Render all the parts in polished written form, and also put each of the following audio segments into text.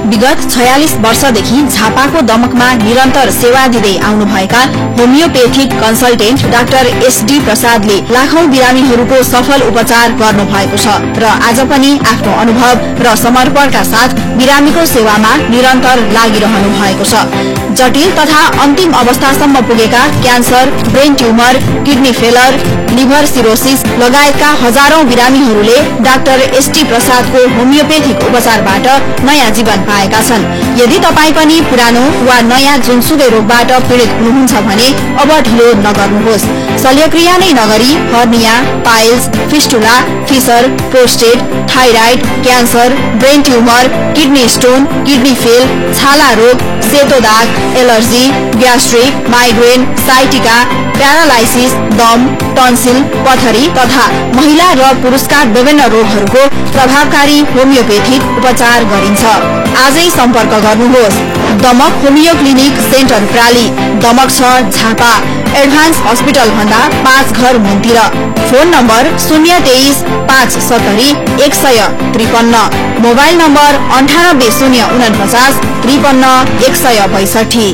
विगत 46 वर्षदेखि झापाको दमकमा निरन्तर सेवा दिँदै आउनुभएका होमियोपेथिक कन्सल्टेन्ट डाक्टर एसडी प्रसादले लाखौं बिरामीहरूको सफल उपचार गर्नु भएको छ र आज पनि आफ्नो अनुभव र समर्पणका साथ बिरामीको सेवामा निरन्तर लागिरहनु भएको छ। जटिल तथा अन्तिम अवस्थासम्म पुगेका cancer, brain tumour, kidney failure, liver cirrhosis लगायतका हजारौं बिरामीहरूले डाक्टर एसडी प्रसादको होमियोपेथिक उपचारबाट नयाँ जीवन पाएका छन्। यदि तपाई पनि पुरानो वा नयाँ जुनसुकै रोगबाट पीड़ित हुनुहुन्छ भने अब ढिलो नगर्नुहोस्। शल्यक्रिया नै नगरी hernia, piles, fistula, fissure, prostate, thyroid, cancer, brain tumour, kidney stone, kidney fail, छाला रोग, सेतो दाग, allergy, gastric, migraine, sciatica, paralysis, दम, टन्सिल, पथरी तथा महिला र पुरुषका विभिन्न रोगहरूको प्रभावकारी होमियोपेथिक उपचार गरिन्छ। आजै सम्पर्क गर्नुहोस्। Damak homeo clinic centre प्राली, Damak 6 Jhapa, advance hospital भन्दा 5 घर मुन्तिर। Phone number 023 570 153, mobile number 98 049 53 162।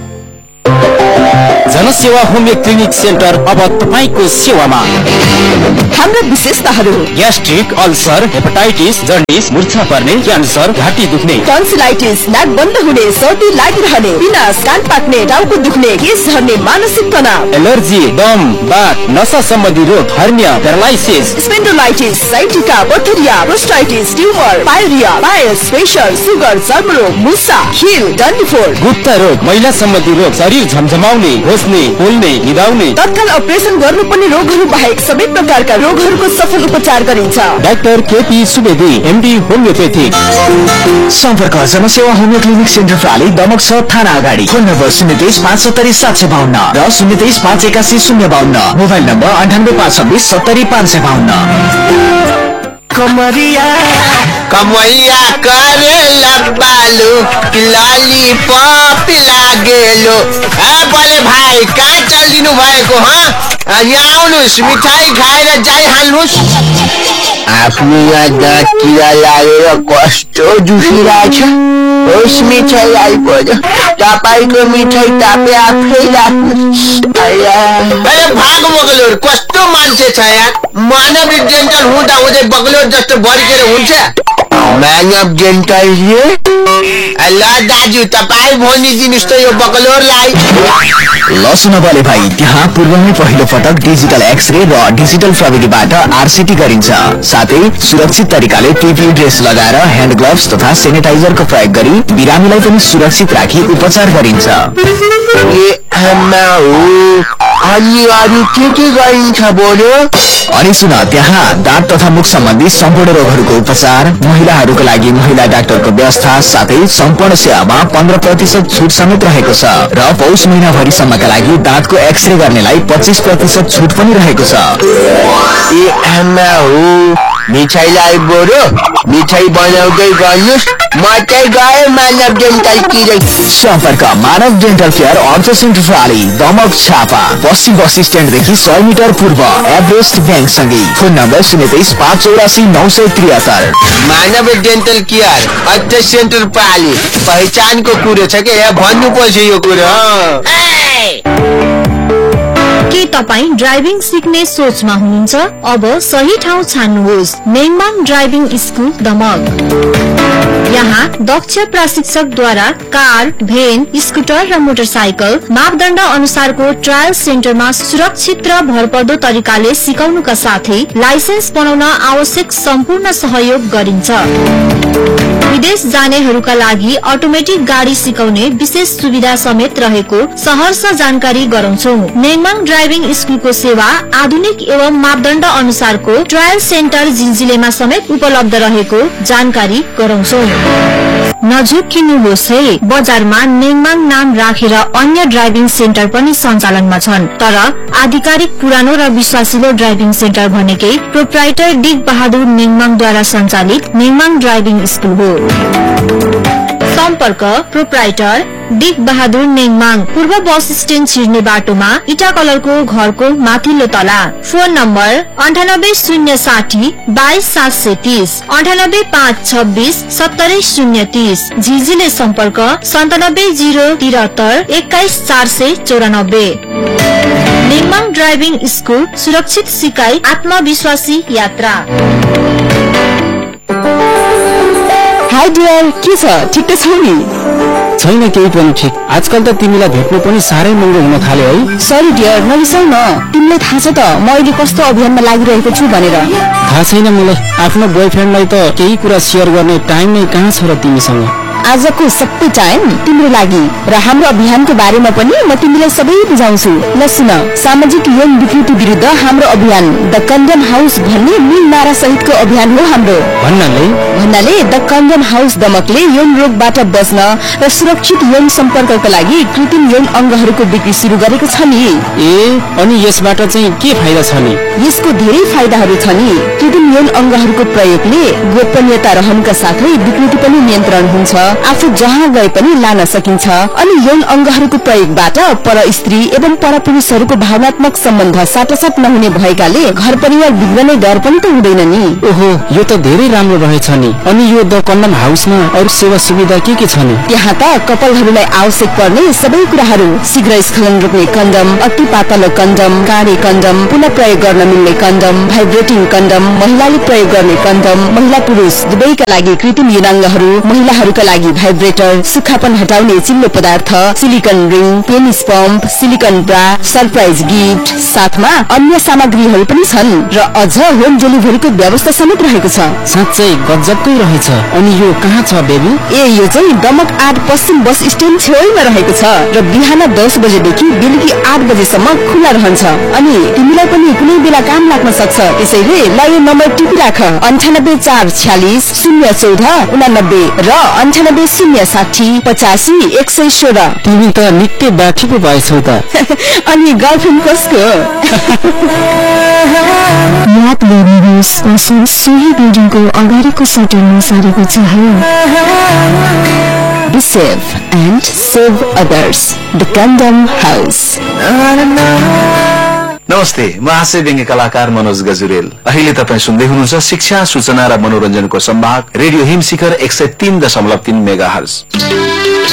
जनसेवा होमियो क्लिनिक सेन्टर अब तपाईको सेवामा। हाम्रो विशेषताहरू: ग्यास्ट्रिक, अल्सर, हेपाटाइटिस, जन्डिस, मूर्छा पर्ने, क्यान्सर, घाँटी दुख्ने, टन्सिलाइटिस, नाक बन्द हुने, सर्दी लागिरहने, पिनास, कान पाक्ने, टाउको दुख्ने, केश झर्ने, मानसिक तनाव, एलर्जी, दम, बात, नसा सम्बन्धी रोग, hernia, paralysis, स्पेन्डोलाइटिस, sciatica, bacteria, प्रोस्टाइटिस, tumour, pyorrhoea, piles, pressure, sugar, चर्मरोग, मुसा, खिल, डन्डीफोर, गुप्ता रोग, महिला सम्बन्धी रोग, शरीर झमझमाउने, घोस्ने, पोल्ने, निदाउने, तत्काल अपरेसन गर्नुपर्ने रोगहरू बाहेक सबै प्रकारका रोगहरूको सफल उपचार गरिन्छ। Doctor KP Subedi, MD homeopathic. सम्पर्क जनसेवा होमियो क्लिनिक सेन्टर प्राली, दमक 6 थाना अगाडि। फोन नम्बर 023 570 752 र 023 581 052, मोबाइल नम्बर 98 526 70 552। कमरिया करे लबालू लॉलीपॉप लागेलो। बोले भाइ कहाँ चलिनु भएको? यहाँ आउनुहोस्, मिठाई खाएर जाइहाल्नुहोस्। आफ्नो यहाँ दाँत किरा लागेर कस्तो दुखिरहेछ। होस् मिठाई आइपर्यो, तपाईँको मिठाई तपाईँ आफै राख्नुहोस्। अरे भाग बगलोर, कस्तो मान्छे छ यहाँ। मानव डेन्टल हुँदा हुँदै बगलोर जस्तो भर्केर हुन्छ। मानव डेन्टल ल दाजु, तपाईँ भनिदिनुहोस् त यो बगलोरलाई। ल सुन बले भाइ, त्यहाँ पूर्वमै पहिलो पटक डिजिटल एक्सरे र डिजिटल प्रविधिबाट आरसिटी गरिन्छ। साथै सुरक्षित तरिकाले टिपी ड्रेस लगाएर ह्यान्ड ग्लोभ्स तथा सेनिटाइजरको प्रयोग गरी बिरामीलाई पनि सुरक्षित राखी उपचार गरिन्छ। अनि अरू के गरिन्छ बोलो? अनि सुन, त्यहाँ दाँत तथा मुख सम्बन्धी सम्पूर्ण रोगहरूको उपचार, महिलाहरूको लागि महिला डाक्टरको व्यवस्था, साथै सम्पूर्ण सेवामा 15% छुट समेत रहेको छ र पौष महिनाभरिसम्मका लागि दाँतको एक्सरे गर्नेलाई 25% छुट पनि रहेको छ। मिठाईलाई बोरो मिठाई बनाउँदै गर्नुहोस्, म चाहिँ गएँ मानव डेन्टल क्लिनिक। सम्पर्क मानव डेन्टल केयर अर्थ सेन्टर प्राली, दमक झापा, पश्चिम बस स्ट्यान्डदेखि 100 मिटर पूर्व, एभरेस्ट ब्याङ्क सँगै। Phone number 023 584 973। मानव डेन्टल केयर अर्थ सेन्टर प्राली, पहिचानको कुरो छ के, भन्नुपर्छ यो कुरो। के तपाईँ ड्राइभिङ सिक्ने सोचमा हुनुहुन्छ? अब सही ठाउँ छान्नुहोस्। नेङमाङ ड्राइभिङ स्कुल दमक। यहाँ दक्ष प्रशिक्षकद्वारा कार, भ्यान, स्कुटर र मोटरसाइकल मापदण्ड अनुसारको ट्रायल सेन्टरमा सुरक्षित र भरपर्दो तरिकाले सिकाउनुका साथै लाइसेन्स बनाउन आवश्यक सम्पूर्ण सहयोग गरिन्छ। विदेश जानेहरूका लागि अटोमेटिक गाडी सिकाउने विशेष सुविधा समेत रहेको सहर्ष जानकारी गराउँछौ। नेङमाङ ड्राइभिङ स्कुलको सेवा आधुनिक एवं मापदण्ड अनुसारको ट्रायल सेन्टर जिन्जिलेमा समेत उपलब्ध रहेको जानकारी गराउँछौ। नझुक्किनुहोस् है, बजारमा नेङमाङ नाम राखेर अन्य ड्राइभिङ सेन्टर पनि सञ्चालनमा छन्, तर आधिकारिक पुरानो र विश्वासिलो ड्राइभिङ सेन्टर भनेकै प्रोप्राइटर डिग बहादुर नेङमाङद्वारा सञ्चालित नेङमाङ ड्राइभिङ स्कुल हो। सम्पर्क प्रोप्राइटर डिक बहादुर नेङमाङ, पूर्व बस स्ट्यान्ड छिर्ने बाटोमा इटा कलरको घरको माथिल्लो तला। Phone number 9806 22730 98526 70030। झिझिले सम्पर्क 97073 21494। नेङमाङ ड्राइभिङ स्कुल, सुरक्षित सिकाइ, आत्मविश्वासी यात्रा। हाई डियर, के छ? ठिक त छौ नि? छैन केही पनि ठिक। आजकल त तिमीलाई भेट्नु पनि साह्रै महँगो हुन थाल्यो है। सरी डियर, नरिसाउ न। तिमीलाई थाहा छ त म अहिले कस्तो अभियानमा लागिरहेको छु भनेर? थाहा छैन मलाई। आफ्नो बोयफ्रेन्डलाई त केही कुरा सेयर गर्ने टाइम नै कहाँ छ र तिमीसँग? आजको सबै टाइम तिम्रो लागि र हाम्रो अभियानको बारेमा पनि म तिमीलाई सबै बुझाउँछु। ल सुन, सामाजिक यौन विकृति विरुद्ध हाम्रो अभियान द कन्डम हाउस भन्ने मूल नारा सहितको अभियान हो हाम्रो। भन्नाले द कन्डम हाउस दमकले यौन रोगबाट बच्न र सुरक्षित यौन सम्पर्कका लागि कृत्रिम यौन अङ्गहरूको बिक्री सुरु गरेको छ नि। अनि यसबाट चाहिँ के फाइदा छ नि? यसको धेरै फाइदाहरू छ नि। कृत्रिम यौन अङ्गहरूको प्रयोगले गोपनीयता रहनुका साथै विकृति पनि नियन्त्रण हुन्छ। आफू जहाँ गए पनि लान सकिन्छ। अनि यौन अङ्गहरूको प्रयोगबाट पर स्त्री एवं पर पुरुषहरूको भावनात्मक सम्बन्ध साटासाट नहुने भएकाले घर परिवार बिग्रने डर पनि त हुँदैन नि। ओहो, यो त धेरै राम्रो रहेछ नि। अनि यो द कन्डम हाउसमा अरू सेवा सुविधा के छ नि? त्यहाँ त कपालहरूलाई आवश्यक पर्ने सबै कुराहरू, शीघ्र स्खलन रोक्ने कन्डम, अति पातलो कन्डम, काँडे कन्डम, पुनः प्रयोग गर्न मिल्ने कन्डम, भाइब्रेटिङ कन्डम, महिलाले प्रयोग गर्ने कन्डम, महिला पुरुष दुवैका लागि कृत्रिम यौनाङ्गहरू, महिलाहरूका लागि भाइब्रेटर, सुक्खापन हटाउने चिल्लो पदार्थ, silicon ring, penis pump, silicon bra, surprise gift, साथमा अन्य सामग्रीहरू पनि छन् र अझ होम डेलिभरीको व्यवस्था समेत रहेको छ। साँच्चै गजबकै रहेछ। अनि यो कहाँ छ बेबी? यो चाहिँ दमक 8 पश्चिम बस स्ट्यान्ड छेउमा रहेको छ र बिहान 10 बजेदेखि बेलुकी 8 बजेसम्म खुला रहन्छ। अनि तिमीलाई पनि कुनै बेला काम लाग्न सक्छ। त्यसैले ल यो नम्बर टिपिराख 9846 014 89 र 98060 85 116। तिमी त निकै बाठी पो भएछौ त। अनि गर्लफ्रेन्ड कसको? याद गर्नुहोस्, पसल सोही बिल्डिङको अगाडिको सटरमा सारेको छ। Be safe and save others. The Kondom House. नमस्ते, म हास्य व्यङ्ग्य कलाकार मनोज गजुरेल। अहिले तपाईँ सुन्दै हुनुहुन्छ शिक्षा, सूचना र मनोरञ्जनको सम्भाग रेडियो हिम शिखर 103.3 मेगाहर्ज।